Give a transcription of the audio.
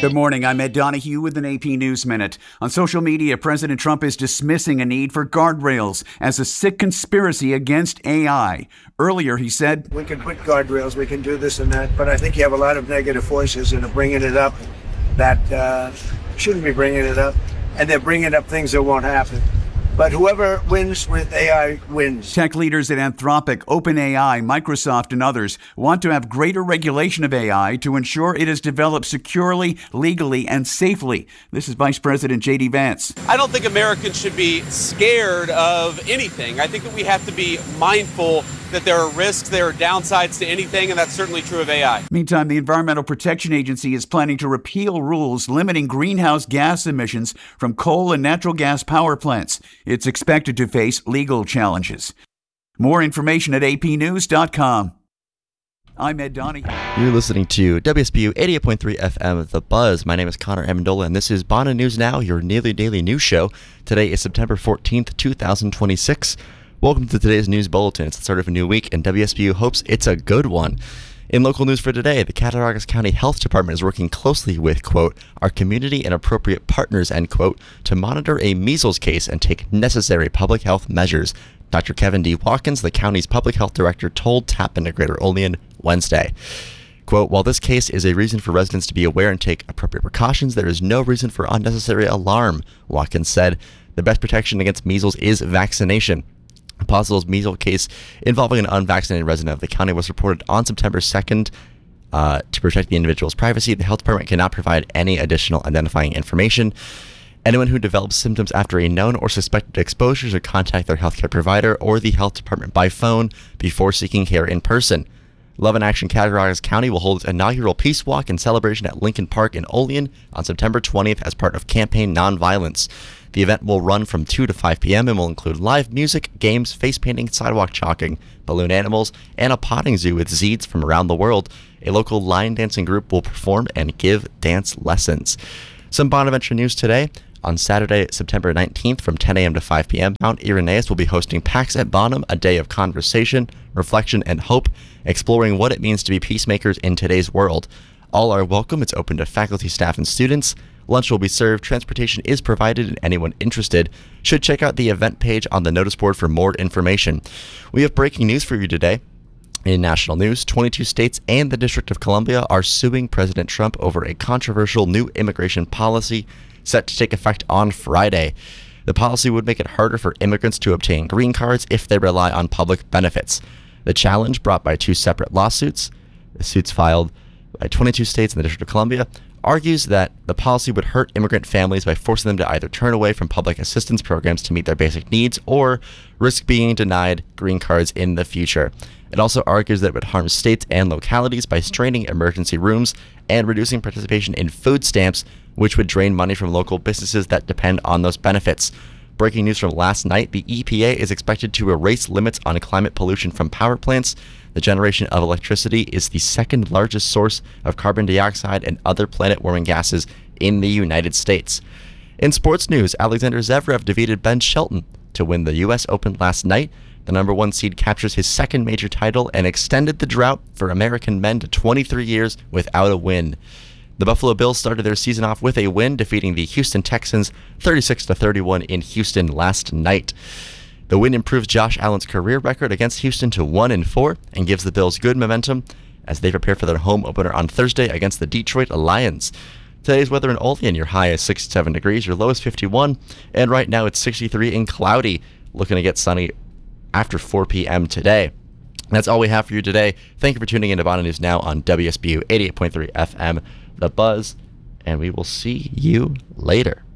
Good morning. I'm Ed Donahue with an AP News Minute. On social media, President Trump is dismissing a need for guardrails as a sick conspiracy against AI. Earlier, he said, "We can put guardrails, we can do this and that, but I think you have a lot of negative voices and are bringing it up that shouldn't be bringing it up, and they're bringing up things that won't happen. But whoever wins with AI wins." Tech leaders at Anthropic, OpenAI, Microsoft, and others want to have greater regulation of AI to ensure it is developed securely, legally, and safely. This is Vice President J.D. Vance. I don't think Americans should be scared of anything. I think that we have to be mindful that there are risks, there are downsides to anything, and that's certainly true of AI. Meantime, the Environmental Protection Agency is planning to repeal rules limiting greenhouse gas emissions from coal and natural gas power plants. It's expected to face legal challenges. More information at apnews.com. I'm Ed Donahue. You're listening to WSBU 88.3 FM, The Buzz. My name is Connor Amendola, and this is Bonnet News Now, your nearly daily news show. Today is September 14th, 2026. Welcome to today's news bulletin. It's the start of a new week, and WSBU hopes it's a good one. In local news for today, the Cattaraugus County Health Department is working closely with, quote, our community and appropriate partners, end quote, to monitor a measles case and take necessary public health measures. Dr. Kevin D. Watkins, the county's public health director, told TAP in Greater Olean Wednesday. Quote, while this case is a reason for residents to be aware and take appropriate precautions, there is no reason for unnecessary alarm, Watkins said. The best protection against measles is vaccination. A possible measles case involving an unvaccinated resident of the county was reported on September 2nd. To protect the individual's privacy, the health department cannot provide any additional identifying information. Anyone who develops symptoms after a known or suspected exposure should contact their healthcare provider or the health department by phone before seeking care in person. Love in Action Cattaraugus County will hold its inaugural Peace Walk and celebration at Lincoln Park in Olean on September 20th as part of Campaign Nonviolence. The event will run from 2 to 5 p.m. and will include live music, games, face painting, sidewalk chalking, balloon animals, and a potting zoo with Zeeds from around the world. A local line dancing group will perform and give dance lessons. Some Bonaventure news today. On Saturday, September 19th from 10 a.m. to 5 p.m., Mount Irenaeus will be hosting Pax et Bonum, a day of conversation, reflection, and hope, exploring what it means to be peacemakers in today's world. All are welcome. It's open to faculty, staff, and students. Lunch will be served. Transportation is provided, and anyone interested should check out the event page on the notice board for more information. We have breaking news for you today. In national news, 22 states and the District of Columbia are suing President Trump over a controversial new immigration policy set to take effect on Friday. The policy would make it harder for immigrants to obtain green cards if they rely on public benefits. The challenge, brought by two separate lawsuits, the suits filed by 22 states and the District of Columbia, argues that the policy would hurt immigrant families by forcing them to either turn away from public assistance programs to meet their basic needs or risk being denied green cards in the future. It also argues that it would harm states and localities by straining emergency rooms and reducing participation in food stamps, which would drain money from local businesses that depend on those benefits. Breaking news from last night, the EPA is expected to erase limits on climate pollution from power plants. The generation of electricity is the second largest source of carbon dioxide and other planet-warming gases in the United States. In sports news, Alexander Zverev defeated Ben Shelton to win the U.S. Open last night. The number one seed captures his second major title and extended the drought for American men to 23 years without a win. The Buffalo Bills started their season off with a win, defeating the Houston Texans 36-31 in Houston last night. The win improves Josh Allen's career record against Houston to 1-4 and gives the Bills good momentum as they prepare for their home opener on Thursday against the Detroit Lions. Today's weather in Olean, your high is 67 degrees, your low is 51, and right now it's 63 and cloudy. Looking to get sunny after 4 p.m. today. That's all we have for you today. Thank you for tuning in to Bonnet News Now on WSBU 88.3 FM, The Buzz, and we will see you later.